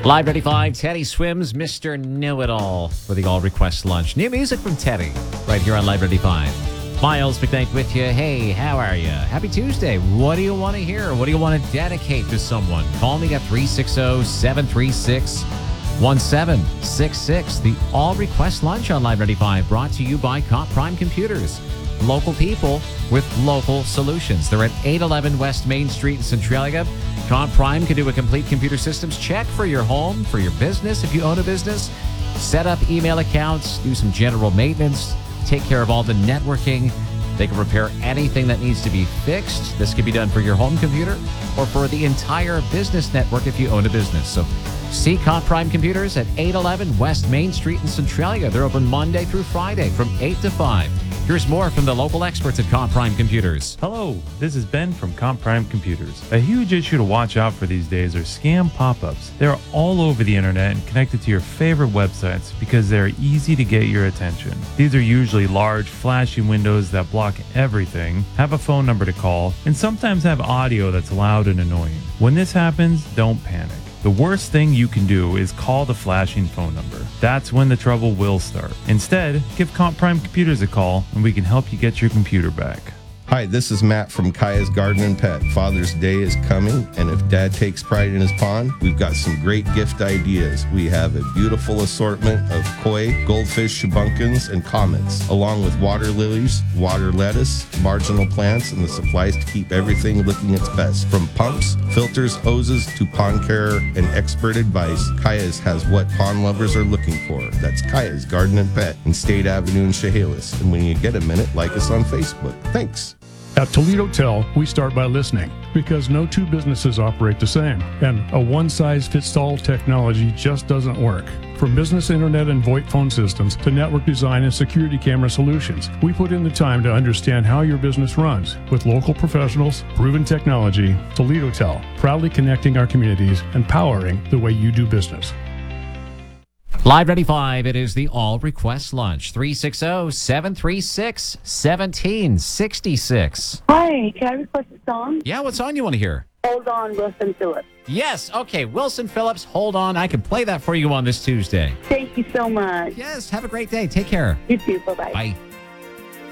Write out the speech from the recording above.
Live 95, Teddy Swims, Mr. Know-It-All for the All Request Lunch. New music from Teddy right here on Live 95. Miles McKnight with you. Hey, how are you? Happy Tuesday. What do you want to hear? What do you want to dedicate to someone? Call me at 360-736-1766. The All Request Lunch on Live 95 brought to you by Comp Prime Computers. Local people with local solutions. They're at 811 West Main Street in Centralia. Comp Prime can do a complete computer systems check for your home, for your business, if you own a business. Set up email accounts, do some general maintenance, take care of all the networking. They can repair anything that needs to be fixed. This can be done for your home computer or for the entire business network if you own a business. So see Comp Prime Computers at 811 West Main Street in Centralia. They're open Monday through Friday from 8 to 5. Here's more from the local experts at Comp Prime Computers. Hello, this is Ben from Comp Prime Computers. A huge issue to watch out for these days are scam pop-ups. They're all over the internet and connected to your favorite websites because they're easy to get your attention. These are usually large, flashy windows that block everything, have a phone number to call, and sometimes have audio that's loud and annoying. When this happens, don't panic. The worst thing you can do is call the flashing phone number. That's when the trouble will start. Instead, give Comp Prime Computers a call and we can help you get your computer back. Hi, this is Matt from Kaya's Garden and Pet. Father's Day is coming, and if Dad takes pride in his pond, we've got some great gift ideas. We have a beautiful assortment of koi, goldfish, shubunkins, and comets, along with water lilies, water lettuce, marginal plants, and the supplies to keep everything looking its best. From pumps, filters, hoses, to pond care and expert advice, Kaya's has what pond lovers are looking for. That's Kaya's Garden and Pet in State Avenue in Chehalis. And when you get a minute, like us on Facebook. Thanks. At Toledo Tel, we start by listening because no two businesses operate the same, and a one-size-fits-all technology just doesn't work. From business internet and VoIP phone systems to network design and security camera solutions, we put in the time to understand how your business runs. With local professionals, proven technology, Toledo Tel, proudly connecting our communities and powering the way you do business. Live 95, it is the All Request Lunch. 360-736-1766. Hi, can I request a song? Yeah, what song you want to hear? Hold on, Wilson Phillips. Yes, okay, Wilson Phillips, hold on. I can play that for you on this Tuesday. Thank you so much. Yes, have a great day. Take care. You too. Bye-bye. Bye.